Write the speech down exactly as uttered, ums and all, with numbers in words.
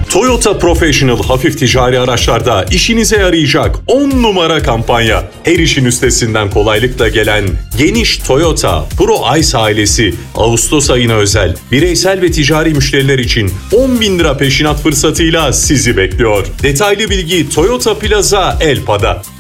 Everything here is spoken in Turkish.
Toyota Professional hafif ticari araçlarda işinize yarayacak on numara kampanya. Her işin üstesinden kolaylıkla gelen geniş Toyota Pro Ice ailesi Ağustos ayına özel bireysel ve ticari müşteriler için on bin lira peşinat fırsatıyla sizi bekliyor. Detaylı bilgi Toyota Plaza Elpa'da.